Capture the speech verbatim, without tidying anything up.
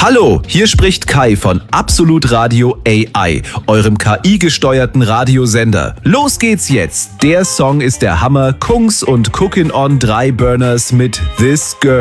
Hallo, hier spricht Kai von Absolut Radio A I, eurem K I-gesteuerten Radiosender. Los geht's jetzt. Der Song ist der Hammer. Kungs und Cookin' on drei Burners mit This Girl.